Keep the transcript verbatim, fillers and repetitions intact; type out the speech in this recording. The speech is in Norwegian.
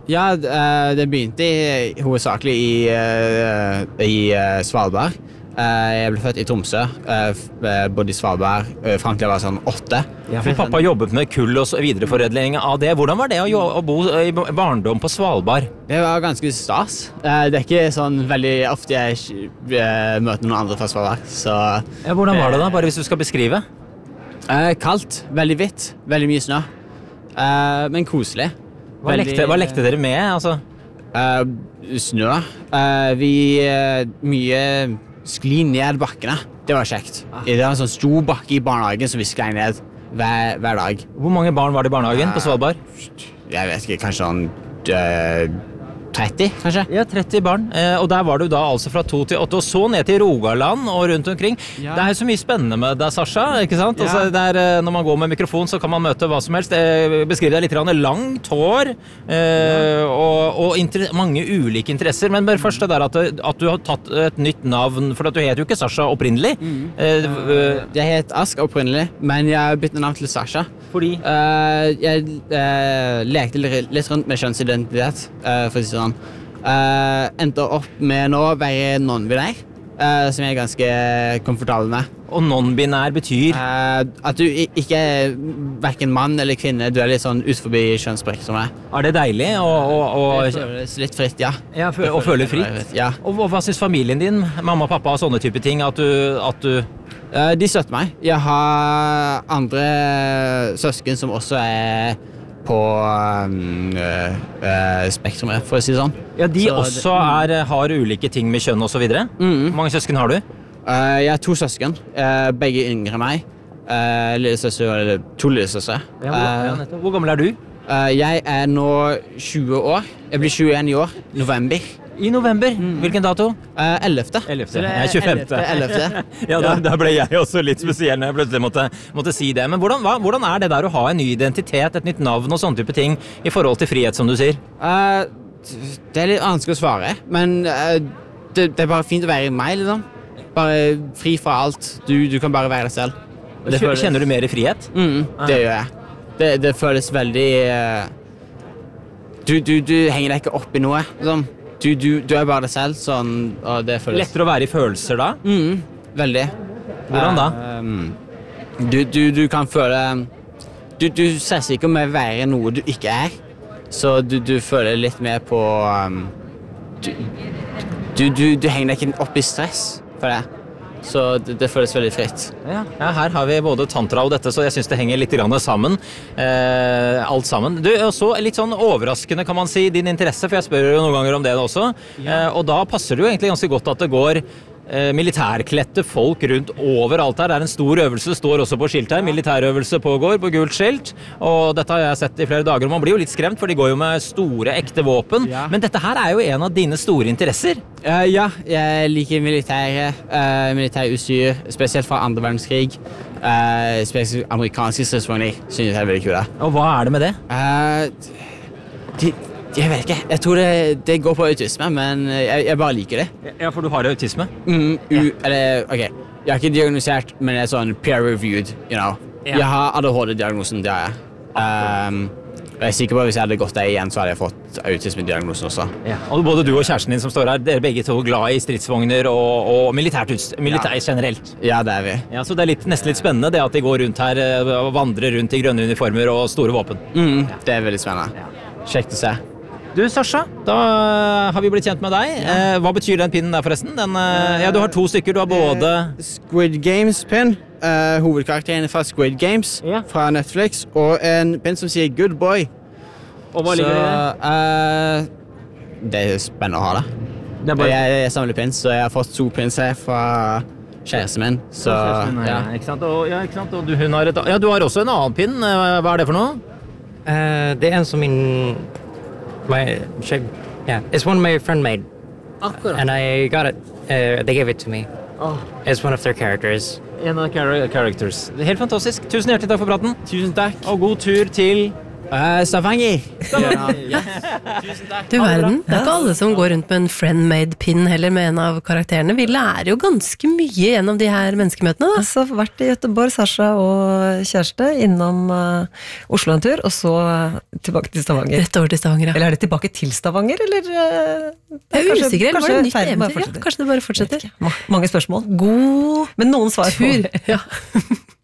Ja, det begynte i, hovedsakelig i, i Svalbard. Jeg ble født i Tromsø, bodde i Svalbard, frem til jeg var sånn åtte. Ja, for pappa jobbet med kull og videreforedling av det. Hvordan var det å, å bo i barndom på Svalbard? Det var ganske stas. Det er ikke sånn veldig ofte jeg møter noen andre fra Svalbard. Så, ja, hvordan var det da, bare hvis du skal beskrive? Kaldt, veldig hvitt, veldig mye snø. Men koselig. Hva, veldig, lekte, hva lekte dere med, altså? Snø. Vi mye... skli ned bakkene. Det var kjekt. Det var en sånn stor bakke i barnehagen som vi sklei ned hver, hver dag. Hvor mange barn var det i barnehagen på Svalbard? Jeg vet ikke, kanskje sånn uh, tretti, kanskje? Ja, tretti barn. Eh, og der var du da altså fra to til åtte, og så ned til Rogaland og rundt omkring. Ja. Det er jo så mye spennende med deg, Sasha, ikke sant? Ja. Altså, der, når man går med mikrofon, så kan man møte hva som helst. Eh, beskriv deg litt langt hår, eh, ja. og, og inter- mange ulike interesser. Men bare først det der at, at du har tatt et nytt navn, for at du heter jo ikke Sasha opprinnelig. Mm. Eh, uh, jeg het Ask opprinnelig, men jeg har byttet navn til Sasha. Fordi? Uh, jeg uh, lekte litt, litt rundt med kjønnsidentitet, uh, for å si sånn. Uh, endte opp med nå å være non-binær, uh, som jeg er ganske komfortabel med. Og non-binær betyr? Uh, at du ikke er hverken mann eller kvinne, du er litt sånn ut forbi kjønnsspektrumet. Er det deilig? Og, og, og... Det føles litt fritt, ja. Ja, og føler fritt? Ja. Og, og hva synes familien din, mamma, pappa og sånne type ting, at du... At du uh, de støtter meg. Jeg har andre søsken som også er på um, uh, uh, spektrumet, for å si det sånn. Ja, de Så også er, har ulike ting med kjønn og så videre? Mm. Hvor mange søsken har du? Uh, jeg har to søsken, uh, begge yngre enn meg. Uh, lillesøster, eller to lillesøstre. Ja, hvor, ja, hvor gammel er du? Uh, jeg er nå tjue år. Jeg blir tjueen i år, november. I november? Mm. Hvilken dato? Uh, ellevte. ellevte. Jeg er tjuefemte. ellevte. Ja, da, da ble jeg også litt spesiell når jeg plutselig måtte, måtte si det. Men hvordan, hva, hvordan er det der å ha en ny identitet, et nytt navn og sånne type ting i forhold til frihet, som du sier? Uh, det er litt vanskelig å svare, men uh, det, det er bare fint å være i meg, liksom. Bare fri fra alt. Du, du kan bare være deg selv. Det føles... Kjenner du mer i frihet? Mm, det gjør jeg. Det, det føles veldig... Uh, du, du, du henger deg ikke opp i noe, liksom. Du, du, du er bare deg selv, sånn, og det føles... Lettere å være i følelser da? Mm, veldig. Hvordan da? Uh, um, du, du, du kan føle... Du, du stresser ikke med å være noe du ikke er, så du, du føler litt mer på... Um, du, du, du, du henger deg ikke opp i stress for det. Så det, det føles veldig fritt. Ja. Ja, her har vi både tantra og dette, så jeg synes det henger litt grann sammen. Eh, alt sammen. Du, også litt sånn overraskende, kan man si, din interesse, for jeg spør jo noen ganger om det også. Ja. Eh, og da passer det jo egentlig ganske godt at det går eh, militærklette folk rundt overalt her. Det er en stor øvelse, det står også på skilt her. Militærøvelse pågår på gult skilt. Og dette har jeg sett i flere dager, og man blir jo litt skremt, for de går jo med store, ekte våpen. Ja. Men dette her er jo en av dine store interesser. Uh, ja, jeg liker militære, uh, militærutstyr, spesielt fra andre verdenskrig. Uh, spesielt amerikanske stridsvogner, synes jeg er veldig kule. Og hva er det med det? Uh, de, jeg vet ikke, jeg tror det, det går på autisme, men jeg, jeg bare liker det. Ja, for du har autisme? Mm, u, eller, ok, jeg har ikke diagnosert, men jeg er sånn peer-reviewed, you know. Ja. Jeg har A D H D-diagnosen, det har jeg. Um, Jeg er sikker på at hvis jeg hadde gått der igjen, så hadde jeg fått autisme-diagnosen også. Ja. Og både du og kjæresten din som står her, dere er begge to glad i stridsvogner og, og militært utstyr, militær ja. Generelt. Ja, det er vi. Ja, så det er litt, nesten litt spennende det at de går rundt her og vandrer rundt i grønne uniformer og store våpen. Mm, ja. Det er veldig spennende. Ja. Kjekt å se. Du, Sasha, da har vi blitt kjent med deg. Ja. Eh, hva betyr den pinnen der forresten? Den, eh, ja, du har to stykker, du har både... Eh, Squid Games-pinn. Uh, hovedkarakteren fra Squid Games ja. Fra Netflix, og en pinn som sier Good Boy. Og hva ligger det i det? Uh, det er spennende å ha det. Det er bare... jeg, jeg samler pins, så jeg har fått to pins her fra kjæresten min. Så, kjæresten, ja. Ja, ikke sant? Og, ja, ikke sant? Og du, hun har et... ja, du har også en annen pinn. Hva er det for noe? Uh, det er en som min... My, yeah, it's one my friend made. Akkurat. And I got it. Uh, they gave it to me. Oh. It's one of their characters. En av char- characters. Helt fantastisk. Tusen hjertelig takk for praten. Tusen takk. Og god tur til Uh, Stavanger. Ja. Du verden, det er ikke alle som går rundt med en friend-made-pin heller med en av karakterene. Vi lærer jo ganske mye gjennom de her menneskemøtene da. Altså, vært i Göteborg, Sasha og kjæreste, innom uh, Oslo en tur, og så uh, tilbake til Stavanger. Rett over til Stavanger, ja. Eller er det tilbake til Stavanger, eller? Uh, Jeg er kanskje, usikker, eller var det nytt ferden bare eventyr? Ja, fortsetter? kanskje det bare fortsetter. Ma- Mange spørsmål. God Men noen svar på. tur. Ja.